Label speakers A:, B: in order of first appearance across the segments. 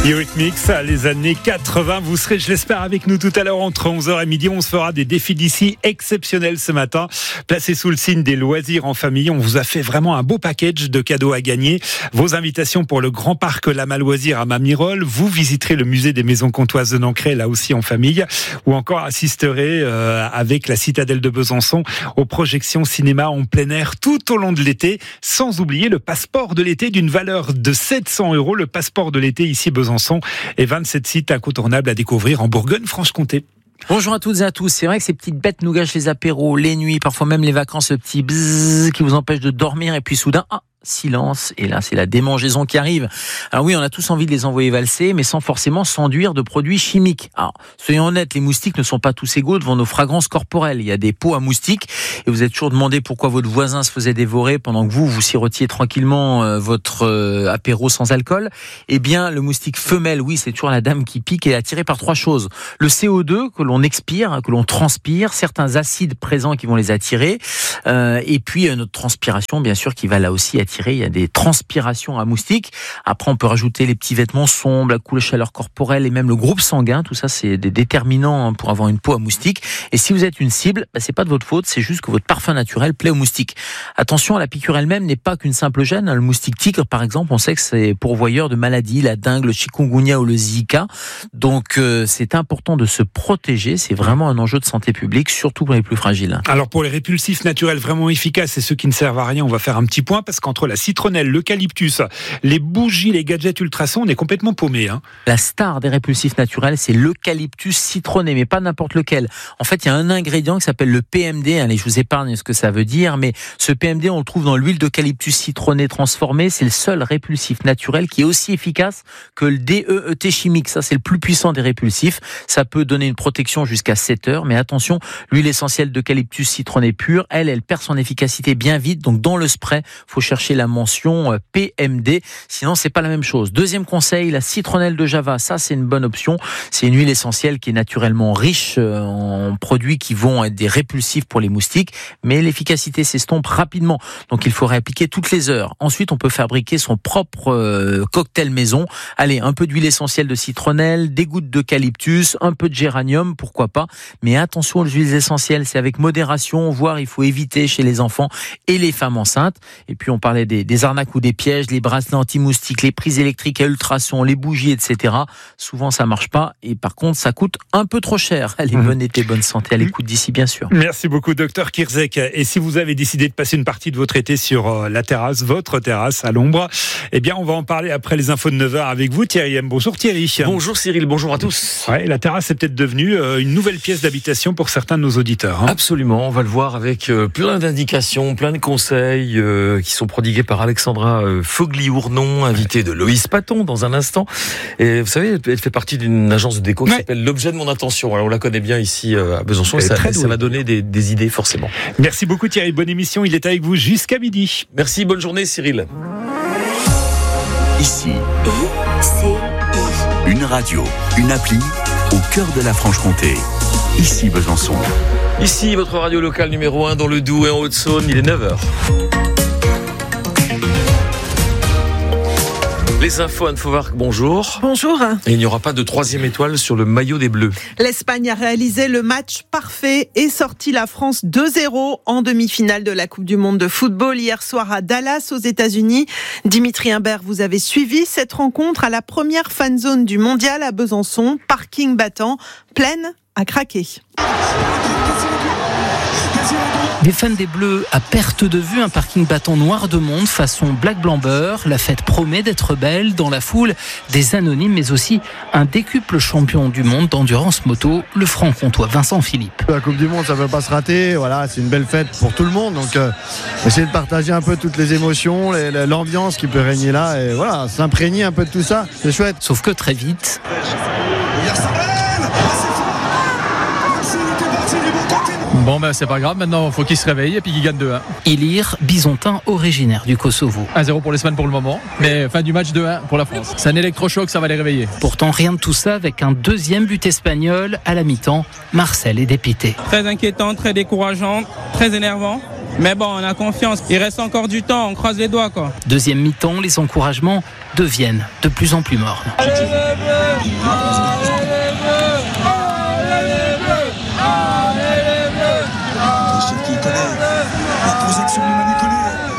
A: Eurythmics, les années 80. Vous serez, je l'espère, avec nous tout à l'heure entre 11h et midi. On se fera des défis d'ici exceptionnels ce matin. Placés sous le signe des loisirs en famille. On vous a fait vraiment un beau package de cadeaux à gagner. Vos invitations pour le Grand Parc Lama Loisirs à Mamirol. Vous visiterez le musée des Maisons Comtoises de Nancré, là aussi en famille. Ou encore assisterez avec la Citadelle de Besançon aux projections cinéma en plein air tout au long de l'été. Sans oublier le passeport de l'été d'une valeur de 700 €. Le passeport de l'été ici Besançon et 27 sites incontournables à découvrir en Bourgogne-Franche-Comté.
B: Bonjour à toutes et à tous. C'est vrai que ces petites bêtes nous gâchent les apéros, les nuits, parfois même les vacances, ce petit bzzz qui vous empêche de dormir et puis soudain, silence, et là c'est la démangeaison qui arrive. Alors oui, on a tous envie de les envoyer valser, mais sans forcément s'enduire de produits chimiques. Alors, soyons honnêtes, les moustiques ne sont pas tous égaux devant nos fragrances corporelles. Il y a des pots à moustiques, et vous êtes toujours demandé pourquoi votre voisin se faisait dévorer pendant que vous sirotiez tranquillement votre apéro sans alcool. Eh bien, le moustique femelle, oui, c'est toujours la dame qui pique et est attirée par trois choses. Le CO2 que l'on expire, que l'on transpire, certains acides présents qui vont les attirer, et puis notre transpiration, bien sûr, qui va là aussi attirer. Il y a des transpirations à moustiques. Après, on peut rajouter les petits vêtements sombres, la couleur chaleur corporelle et même le groupe sanguin. Tout ça, c'est des déterminants pour avoir une peau à moustiques. Et si vous êtes une cible, c'est pas de votre faute, c'est juste que votre parfum naturel plaît aux moustiques. Attention, la piqûre elle-même n'est pas qu'une simple gêne. Le moustique tigre, par exemple, on sait que c'est pourvoyeur de maladies, la dengue, le chikungunya ou le Zika. Donc, c'est important de se protéger. C'est vraiment un enjeu de santé publique, surtout pour les plus fragiles.
A: Alors, pour les répulsifs naturels vraiment efficaces et ceux qui ne servent à rien, on va faire un petit point parce qu'entre la citronnelle, l'eucalyptus, les bougies, les gadgets ultrasons, on est complètement paumé.
B: La star des répulsifs naturels, c'est l'eucalyptus citronné, mais pas n'importe lequel. En fait, il y a un ingrédient qui s'appelle le PMD. Allez, je vous épargne ce que ça veut dire, mais ce PMD, on le trouve dans l'huile d'eucalyptus citronné transformée. C'est le seul répulsif naturel qui est aussi efficace que le DEET chimique. Ça, c'est le plus puissant des répulsifs. Ça peut donner une protection jusqu'à 7 heures, mais attention, l'huile essentielle d'eucalyptus citronné pure, elle perd son efficacité bien vite. Donc, dans le spray, faut chercher la mention PMD, sinon c'est pas la même chose. Deuxième conseil, la citronnelle de Java, ça c'est une bonne option. C'est une huile essentielle qui est naturellement riche en produits qui vont être des répulsifs pour les moustiques, mais l'efficacité s'estompe rapidement. Donc il faut réappliquer toutes les heures. Ensuite, on peut fabriquer son propre cocktail maison. Allez, un peu d'huile essentielle de citronnelle, des gouttes d'eucalyptus, un peu de géranium, pourquoi pas. Mais attention aux huiles essentielles, c'est avec modération, voire il faut éviter chez les enfants et les femmes enceintes. Et puis on parlait des arnaques ou des pièges, les bracelets anti-moustiques, les prises électriques à ultrasons, les bougies, etc. Souvent, ça marche pas et par contre, ça coûte un peu trop cher. Allez, bon été, bonne santé à l'écoute d'ici, bien sûr.
A: Merci beaucoup, Dr Kirzek. Et si vous avez décidé de passer une partie de votre été sur la terrasse, votre terrasse à l'ombre, eh bien, on va en parler après les infos de 9h avec vous, Thierry M. Bonjour Thierry.
C: Bonjour Cyril, bonjour à tous.
A: Ouais, la terrasse est peut-être devenue une nouvelle pièce d'habitation pour certains de nos auditeurs.
C: Absolument, on va le voir avec plein d'indications, plein de conseils qui sont prodigués par Alexandra Fogli-Ournon, invitée de Loïs Paton dans un instant. Et vous savez, elle fait partie d'une agence de déco qui s'appelle L'Objet de mon attention. Alors on la connaît bien ici à Besançon, ça va donner des idées forcément.
A: Merci beaucoup Thierry, bonne émission, il est avec vous jusqu'à midi.
C: Merci, bonne journée Cyril.
D: Ici, une radio, une appli au cœur de la Franche-Comté. Ici Besançon.
C: Ici, votre radio locale numéro 1 dans le Doubs et en Haute-Saône, il est 9h. Les infos, Anne Fauvarc, bonjour.
E: Bonjour.
C: Et il n'y aura pas de 3e étoile sur le maillot des Bleus.
E: L'Espagne a réalisé le match parfait et sorti la France 2-0 en demi-finale de la Coupe du Monde de football hier soir à Dallas aux États-Unis. Dimitri Imbert, vous avez suivi cette rencontre à la première fan zone du mondial à Besançon, parking battant, pleine à craquer.
F: Les fans des Bleus à perte de vue, un parking battant noir de monde façon Black Blanc Beurre. La fête promet d'être belle. Dans la foule, des anonymes, mais aussi un décuple champion du monde d'endurance moto, le franc-comtois Vincent Philippe.
G: La Coupe du Monde, ça ne peut pas se rater. Voilà, c'est une belle fête pour tout le monde. Donc, essayer de partager un peu toutes les émotions, l'ambiance qui peut régner là. Et voilà, s'imprégner un peu de tout ça, c'est chouette.
F: Sauf que très vite...
H: Bon c'est pas grave, maintenant il faut qu'il se réveille et puis qu'il gagne 2-1.
F: Ilir, bisontin originaire du Kosovo.
H: 1-0 pour l'Espagne pour le moment, mais fin du match 2-1 pour la France. C'est un électrochoc, ça va les réveiller.
F: Pourtant rien de tout ça avec un deuxième but espagnol à la mi-temps. Marcel est dépité.
I: Très inquiétant, très décourageant, très énervant. Mais bon, on a confiance. Il reste encore du temps, on croise les doigts, quoi.
F: Deuxième mi-temps, les encouragements deviennent de plus en plus mornes.
I: Allez les bleus, allez les bleus, allez les bleus, allez les bleus.
J: Qui connaît la projection du Manicolé.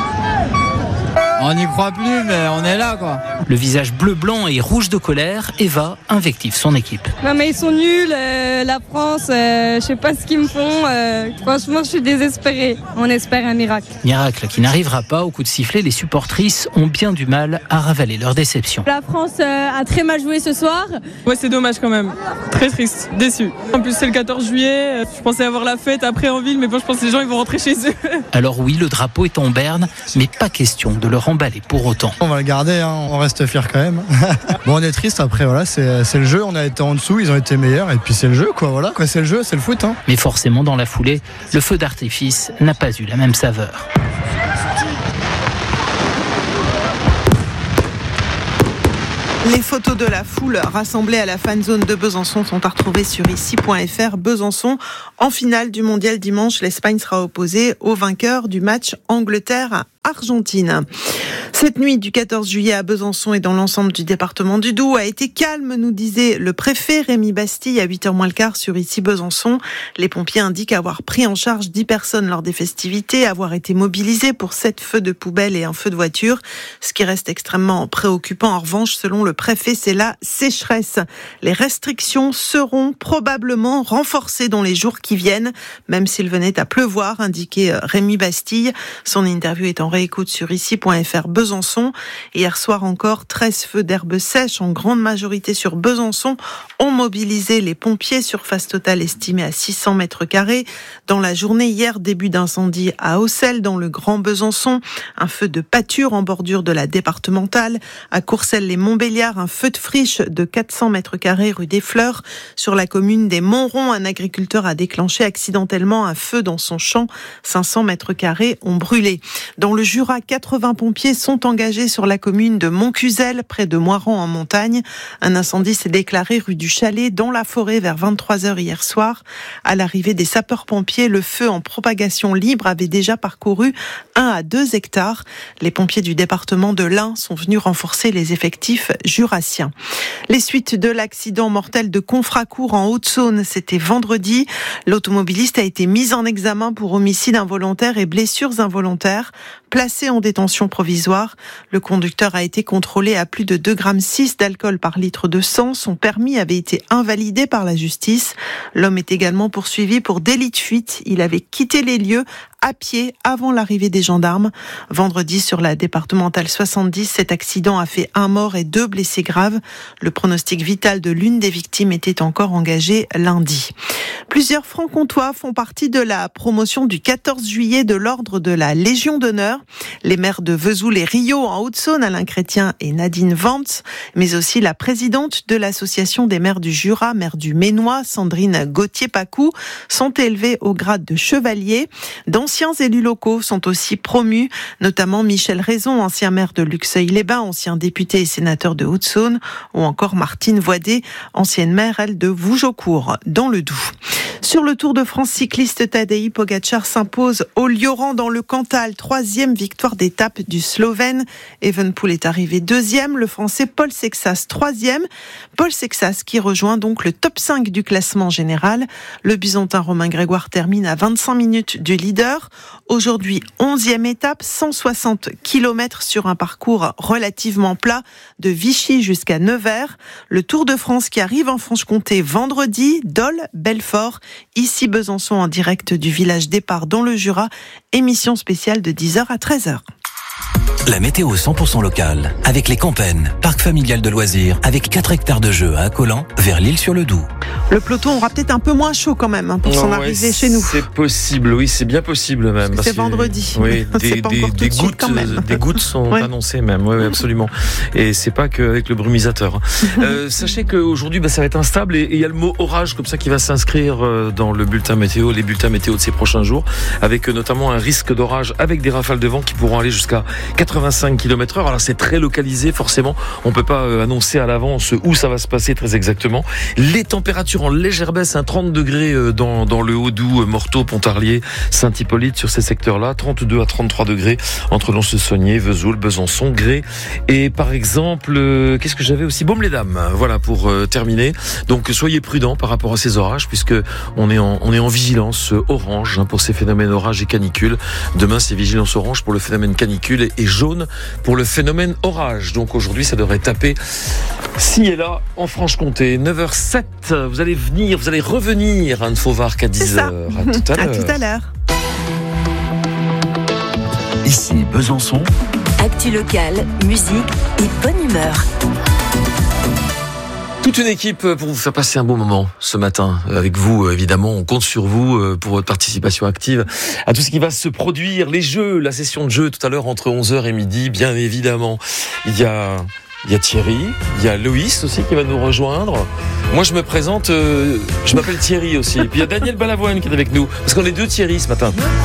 J: On n'y croit plus, mais on est là, quoi.
F: Le visage bleu, blanc et rouge de colère, Eva invective son équipe.
K: Non mais ils sont nuls, la France, je sais pas ce qu'ils me font. Franchement, je suis désespérée. On espère un miracle.
F: Miracle qui n'arrivera pas. Au coup de sifflet, les supportrices ont bien du mal à ravaler leur déception.
K: La France a très mal joué ce soir.
I: Ouais, c'est dommage quand même. Très triste, déçu. En plus, c'est le 14 juillet. Je pensais avoir la fête après en ville, mais bon, je pense que les gens ils vont rentrer chez eux.
F: Alors oui, le drapeau est en berne, mais pas question de le remballer pour autant.
G: On va le garder, hein. On reste fiers quand même. Bon, on est triste après, voilà, c'est le jeu. On a été en dessous, ils ont été meilleurs, et puis c'est le jeu, quoi. Voilà, quoi, c'est le jeu, c'est le foot. Hein.
F: Mais forcément, dans la foulée, le feu d'artifice n'a pas eu la même saveur.
E: Les photos de la foule rassemblée à la fan zone de Besançon sont à retrouver sur ici.fr. Besançon, en finale du mondial dimanche, l'Espagne sera opposée au vainqueur du match Angleterre-Argentine. Cette nuit du 14 juillet à Besançon et dans l'ensemble du département du Doubs a été calme, nous disait le préfet Rémi Bastille à 8h moins le quart sur ici Besançon. Les pompiers indiquent avoir pris en charge 10 personnes lors des festivités, avoir été mobilisés pour 7 feux de poubelle et un feu de voiture. Ce qui reste extrêmement préoccupant, en revanche, selon le préfet, c'est la sécheresse. Les restrictions seront probablement renforcées dans les jours qui viennent, même s'il venait à pleuvoir, indiquait Rémi Bastille. Son interview est en réécoute sur ici.fr. Besançon. Hier soir encore, 13 feux d'herbe sèche, en grande majorité sur Besançon, ont mobilisé les pompiers. Surface totale estimée à 600 mètres carrés. Dans la journée hier, début d'incendie à Auxelles, dans le Grand Besançon. Un feu de pâture en bordure de la départementale. À Courcelles-les-Montbéliards, un feu de friche de 400 mètres carrés rue des Fleurs. Sur la commune des Montrons, un agriculteur a déclenché accidentellement un feu dans son champ. 500 mètres carrés ont brûlé. Dans le Jura, 80 pompiers sont engagés sur la commune de Montcuzel, près de Moiran en montagne. Un incendie s'est déclaré rue du Chalet, dans la forêt, vers 23h hier soir. À l'arrivée des sapeurs-pompiers, le feu en propagation libre avait déjà parcouru 1 à 2 hectares. Les pompiers du département de l'Ain sont venus renforcer les effectifs jurassiens. Les suites de l'accident mortel de Confracourt en Haute-Saône, c'était vendredi. L'automobiliste a été mis en examen pour homicide involontaire et blessures involontaires. Placé en détention provisoire, le conducteur a été contrôlé à plus de 2,6 g d'alcool par litre de sang. Son permis avait été invalidé par la justice. L'homme est également poursuivi pour délit de fuite. Il avait quitté les lieux à pied avant l'arrivée des gendarmes. Vendredi, sur la départementale 70, cet accident a fait 1 mort et 2 blessés graves. Le pronostic vital de l'une des victimes était encore engagé lundi. Plusieurs Francs-Comtois font partie de la promotion du 14 juillet de l'ordre de la Légion d'honneur. Les maires de Vesoul et Rio en Haute-Saône, Alain Chrétien et Nadine Vance, mais aussi la présidente de l'association des maires du Jura, maire du Ménois, Sandrine Gauthier-Pacou, sont élevés au grade de chevalier. D'anciens élus locaux sont aussi promus, notamment Michel Raison, ancien maire de Luxeuil-les-Bains, ancien député et sénateur de Haute-Saône, ou encore Martine Voidet, ancienne maire, elle, de Vougeaucourt, dans le Doubs. Sur le Tour de France cycliste, Tadej Pogačar s'impose au Lioran dans le Cantal. 3e victoire d'étape du Slovène. Evenepoel est arrivé 2e. Le Français Paul Sexas 3e. Paul Sexas qui rejoint donc le top 5 du classement général. Le Byzantin Romain Grégoire termine à 25 minutes du leader. Aujourd'hui, 11e étape, 160 km sur un parcours relativement plat de Vichy jusqu'à Nevers. Le Tour de France qui arrive en Franche-Comté vendredi, Dole, Belfort. Ici Besançon en direct du village départ dans le Jura. Émission spéciale de 10h à 13h.
L: La météo 100% locale avec les Campennes, parc familial de loisirs avec 4 hectares de jeux à Accolan vers l'Île-sur-le-Doubs.
E: Le peloton aura peut-être un peu moins chaud quand même pour son arrivée chez nous.
C: C'est possible, oui, c'est bien possible même.
E: Parce que c'est vendredi.
C: Oui,
E: c'est pas encore tout de suite quand même.
C: Des gouttes sont annoncées même, oui, absolument. Et c'est pas qu'avec le brumisateur. Sachez qu'aujourd'hui, ça va être instable et il y a le mot orage comme ça qui va s'inscrire dans le bulletin météo, les bulletins météo de ces prochains jours, avec notamment un risque d'orage avec des rafales de vent qui pourront aller jusqu'à 85 km/h. Alors c'est très localisé, forcément. On peut pas annoncer à l'avance où ça va se passer très exactement. Les températures température en légère baisse, 30 degrés dans le Haut-Doubs, Morteau, Pontarlier, Saint-Hippolyte, sur ces secteurs-là, 32 à 33 degrés entre Lons-le-Saunier, Vesoul, Besançon, Grès et par exemple, qu'est-ce que j'avais aussi, Baume-les-Dames. Voilà pour terminer. Donc soyez prudents par rapport à ces orages puisque on est en vigilance orange pour ces phénomènes orage et canicule. Demain c'est vigilance orange pour le phénomène canicule et jaune pour le phénomène orage. Donc aujourd'hui ça devrait taper ci et là en Franche-Comté. 9h07, vous allez revenir Anne Fauvarc à 10h. À tout à l'heure.
E: À tout à l'heure.
D: Ici Besançon.
M: Actu locale, musique et bonne humeur.
C: Toute une équipe pour vous faire passer un bon moment ce matin. Avec vous, évidemment, on compte sur vous pour votre participation active à tout ce qui va se produire. Les jeux, la session de jeu tout à l'heure entre 11h et midi, bien évidemment. Il y a Thierry, il y a Loïs aussi qui va nous rejoindre. Moi je me présente, je m'appelle Thierry aussi. Et puis il y a Daniel Balavoine qui est avec nous, parce qu'on est deux Thierry ce matin.